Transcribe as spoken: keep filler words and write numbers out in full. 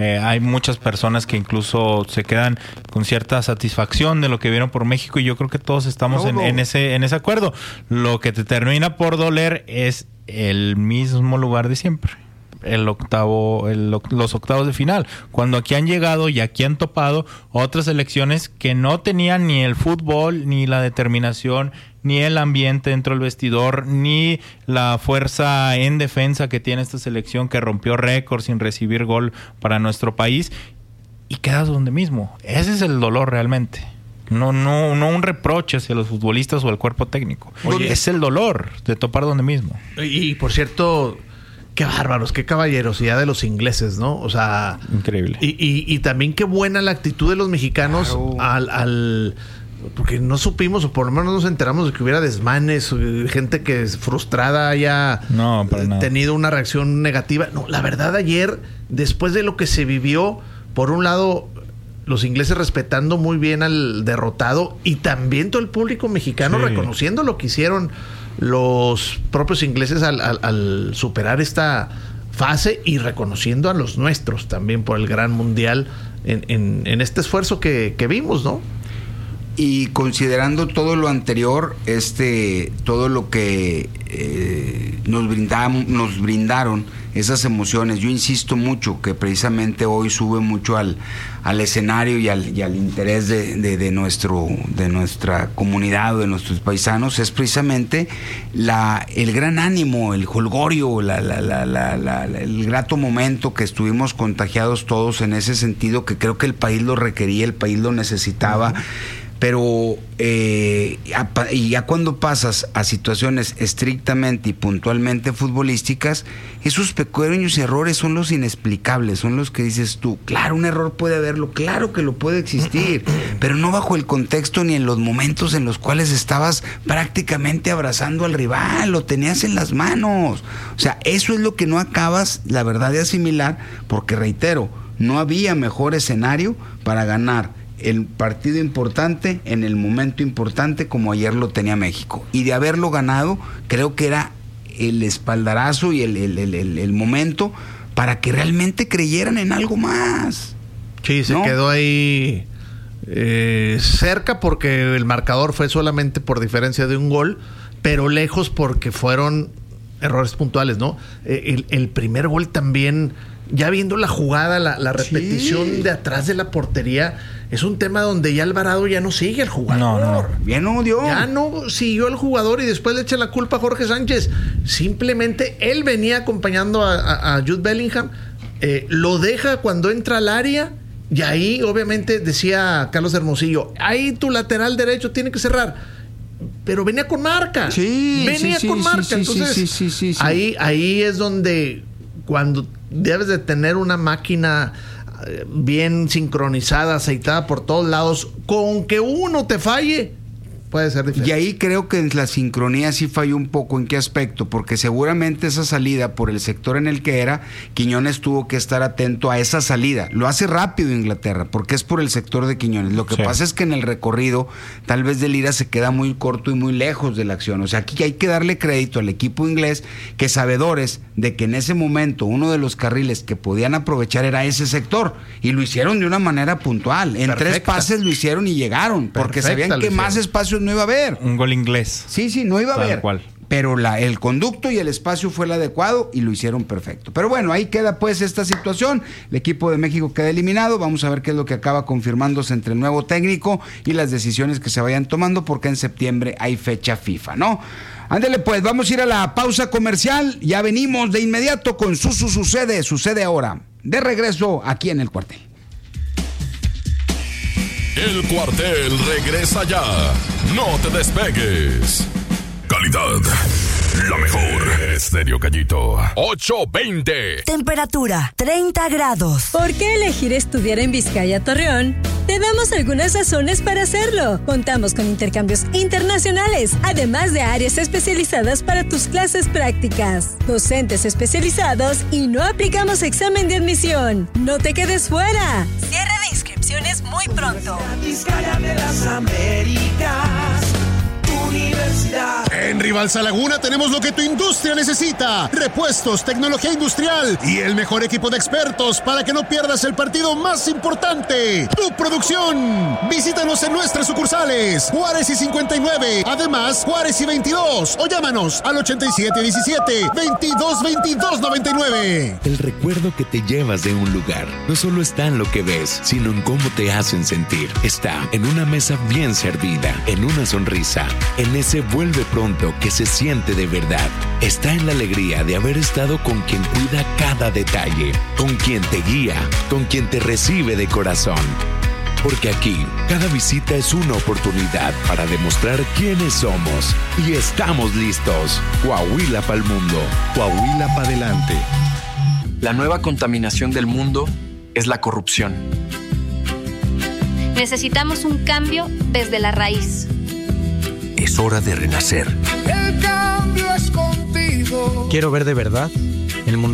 Eh, hay muchas personas que incluso se quedan con cierta satisfacción de lo que vieron por México y yo creo que todos estamos en, en ese en ese acuerdo. Lo que te termina por doler es el mismo lugar de siempre. El octavo, el, los octavos de final, cuando aquí han llegado y aquí han topado otras selecciones que no tenían ni el fútbol, ni la determinación, ni el ambiente dentro del vestidor, ni la fuerza en defensa que tiene esta selección que rompió récord sin recibir gol para nuestro país, y quedas donde mismo. Ese es el dolor realmente. No, no, no un reproche hacia los futbolistas o el cuerpo técnico. Oye, es el dolor de topar donde mismo. Y, y por cierto, qué bárbaros, qué caballerosidad de los ingleses, ¿no? O sea, increíble. Y, y, y también qué buena la actitud de los mexicanos, claro, al, al porque no supimos, o por lo menos nos enteramos de que hubiera desmanes, gente que frustrada haya no, tenido una reacción negativa. No, la verdad, ayer, después de lo que se vivió, por un lado, los ingleses respetando muy bien al derrotado y también todo el público mexicano sí, reconociendo lo que hicieron los propios ingleses al, al, al superar esta fase y reconociendo a los nuestros también por el gran mundial en, en, en este esfuerzo que, que vimos, ¿no? Y considerando todo lo anterior, este, todo lo que eh, nos brindamos, nos brindaron esas emociones, yo insisto mucho que precisamente hoy sube mucho al, al escenario y al, y al interés de, de, de nuestro, de nuestra comunidad, de nuestros paisanos, es precisamente la, el gran ánimo, el jolgorio, la, la, la, la, la, el grato momento que estuvimos contagiados todos en ese sentido, que creo que el país lo requería, el país lo necesitaba. Uh-huh. Pero eh, y ya cuando pasas a situaciones estrictamente y puntualmente futbolísticas, esos pequeños errores son los inexplicables, son los que dices tú, claro, un error puede haberlo, claro que lo puede existir, pero no bajo el contexto ni en los momentos en los cuales estabas prácticamente abrazando al rival, lo tenías en las manos. O sea, eso es lo que no acabas, la verdad, de asimilar, porque reitero, no había mejor escenario para ganar el partido importante en el momento importante como ayer lo tenía México, y de haberlo ganado creo que era el espaldarazo y el, el, el, el, el momento para que realmente creyeran en algo más. Sí, se ¿no? quedó ahí eh, cerca porque el marcador fue solamente por diferencia de un gol, pero lejos porque fueron errores puntuales, ¿no? Eh, el, el primer gol también, ya viendo la jugada, la, la repetición sí. de atrás de la portería, es un tema donde ya Alvarado ya no sigue al jugador. No, no, ya no dio. Ya no siguió al jugador y después le echa la culpa a Jorge Sánchez. Simplemente él venía acompañando a, a, a Jude Bellingham, eh, lo deja cuando entra al área y ahí obviamente decía Carlos Hermosillo, ahí tu lateral derecho tiene que cerrar. Pero venía con marca. Sí, venía sí, con sí, marca. Sí, Entonces, sí, sí, sí, sí. ahí, ahí es donde cuando debes de tener una máquina bien sincronizada, aceitada por todos lados, con que uno te falle, puede ser diferente. Y ahí creo que la sincronía sí falló un poco. ¿En qué aspecto? Porque seguramente esa salida por el sector en el que era, Quiñones tuvo que estar atento a esa salida. Lo hace rápido Inglaterra, porque es por el sector de Quiñones. Lo que sí. pasa es que en el recorrido, tal vez de Lira se queda muy corto y muy lejos de la acción. O sea, aquí hay que darle crédito al equipo inglés, que sabedores de que en ese momento uno de los carriles que podían aprovechar era ese sector, y lo hicieron de una manera puntual. En Perfecta. tres pases lo hicieron y llegaron, porque Perfecta sabían que más espacios no iba a haber. Un gol inglés. Sí, sí, no iba a Tal haber. Cual. Pero la, el conducto y el espacio fue el adecuado y lo hicieron perfecto. Pero bueno, ahí queda pues esta situación. El equipo de México queda eliminado. Vamos a ver qué es lo que acaba confirmándose entre el nuevo técnico y las decisiones que se vayan tomando, porque en septiembre hay fecha FIFA, ¿no? Ándele pues, vamos a ir a la pausa comercial. Ya venimos de inmediato con Susu Sucede, sucede ahora. De regreso aquí en El Cuartel. El Cuartel regresa ya. No te despegues. Calidad, la mejor. Estéreo Gallito. ocho veinte. Temperatura, treinta grados. ¿Por qué elegir estudiar en Vizcaya Torreón? Te damos algunas razones para hacerlo. Contamos con intercambios internacionales, además de áreas especializadas para tus clases prácticas, docentes especializados y no aplicamos examen de admisión. No te quedes fuera. Cierre de inscripciones muy pronto. Vizcaya de las Américas, universidad. En Rivalsa Laguna tenemos lo que tu industria necesita: repuestos, tecnología industrial y el mejor equipo de expertos para que no pierdas el partido más importante, tu producción. Visítanos en nuestras sucursales Juárez y cincuenta y nueve, además Juárez y veintidós, o llámanos al ochenta y siete diecisiete, veintidós veintidós noventa y nueve. El recuerdo que te llevas de un lugar no solo está en lo que ves, sino en cómo te hacen sentir. Está en una mesa bien servida, en una sonrisa, en ese vuelve pronto que se siente de verdad. Está en la alegría de haber estado con quien cuida cada detalle, con quien te guía, con quien te recibe de corazón. Porque aquí, cada visita es una oportunidad para demostrar quiénes somos. Y estamos listos. Coahuila pa'l mundo. Coahuila pa' adelante. La nueva contaminación del mundo es la corrupción. Necesitamos un cambio desde la raíz. Es hora de renacer. El cambio es contigo. Quiero ver de verdad el mundo